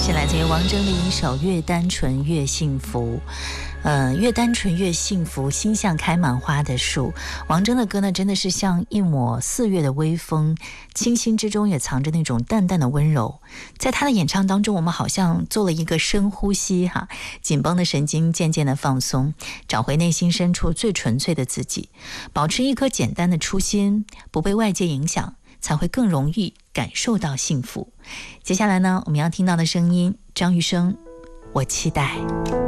是来自于王铮的一首《越单纯越幸福》。越单纯越幸福，心像开满花的树。王铮的歌呢，真的是像一抹4月的微风，清新之中也藏着那种淡淡的温柔。在他的演唱当中，我们好像做了一个深呼吸哈，紧绷的神经渐渐的放松，找回内心深处最纯粹的自己，保持一颗简单的初心，不被外界影响，才会更容易感受到幸福。接下来呢，我们要听到的声音，张雨生，我期待。